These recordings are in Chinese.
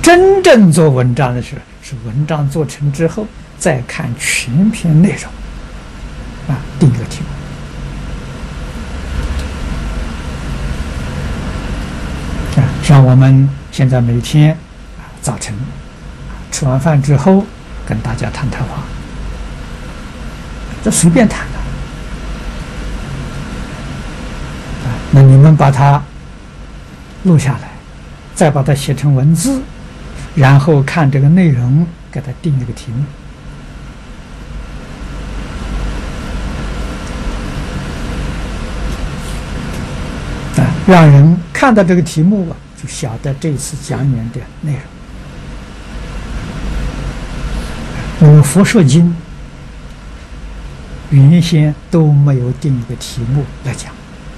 真正做文章的时候，是文章做成之后再看全篇内容，定一个题目。像我们现在每天早晨吃完饭之后跟大家谈谈话，这随便谈的。那你们把它录下来，再把它写成文字，然后看这个内容，给它定一个题目。让人看到这个题目就晓得这次讲演的内容。我们佛说经原先都没有定一个题目来讲，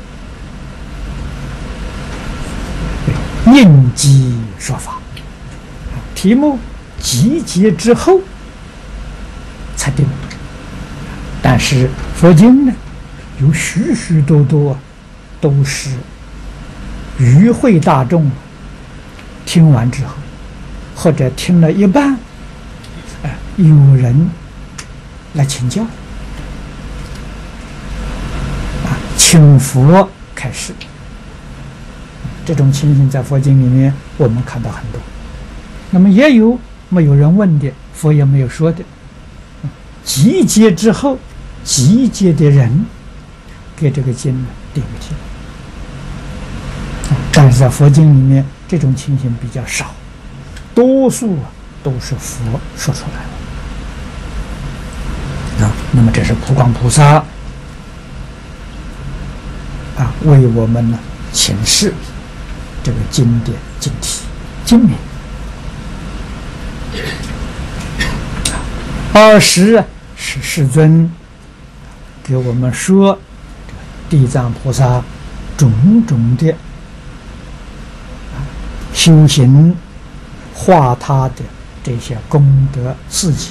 应机说法，题目集结之后才定。但是佛经呢，有许许多多都是与会大众听完之后，或者听了一半，有人来请教，请佛开示。这种情形在佛经里面我们看到很多。那么也有没有人问的，佛也没有说的。集结之后，集结的人给这个经定个题目。但是在佛经里面，这种情形比较少，多数都是佛说出来的。那么这是普光菩萨为我们呢请示这个经典经题经名。20是世尊给我们说地藏菩萨种种的修行化他的这些功德事迹。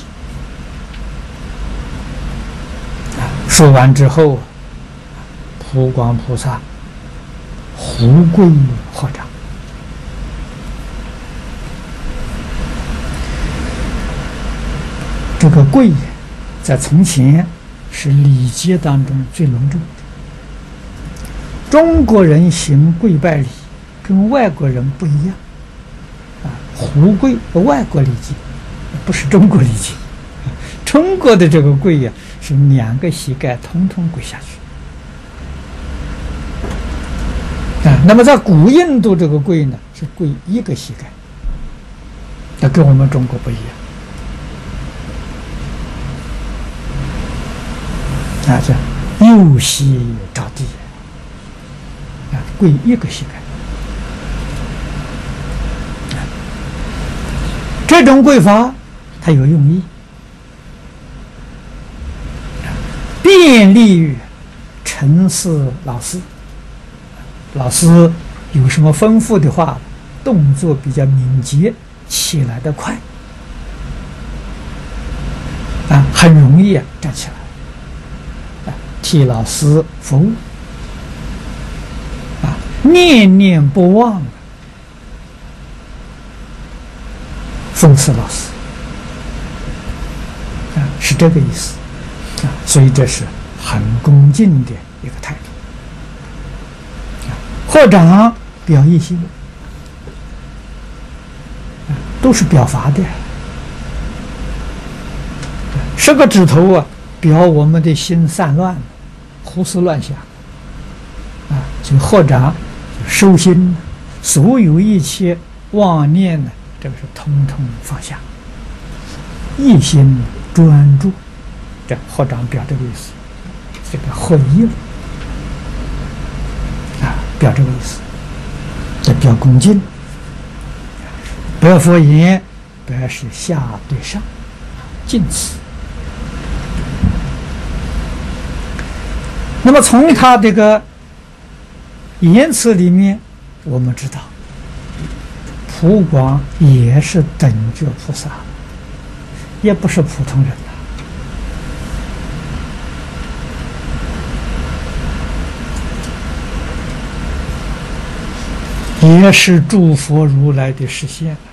说完之后，普光菩萨胡跪合掌。这个跪在从前是礼节当中最隆重的。中国人行跪拜礼跟外国人不一样，胡跪外国礼节，不是中国礼节。中国的这个跪是2个膝盖通通跪下去。那么在古印度这个跪呢，是跪1个膝盖，那跟我们中国不一样。这右膝着地，跪1个膝盖。这种跪法它有用意，便利于陈氏老师。老师有什么吩咐的话，动作比较敏捷，起来得快，很容易站起来，替老师服务，念念不忘奉侍老师，是这个意思，所以这是很恭敬的一个态度。合掌表意心，都是表法的。10个指头表我们的心散乱，胡思乱想，所以合掌收心，所有一切妄念呢，这个是通通放下，一心专注，这合掌表这个意思，这个合一了。表这个意思，这表恭敬。白佛言，白是下对上，敬辞。那么从他这个言辞里面，我们知道，普光也是等觉菩萨，也不是普通人。也是诸佛如来的实现。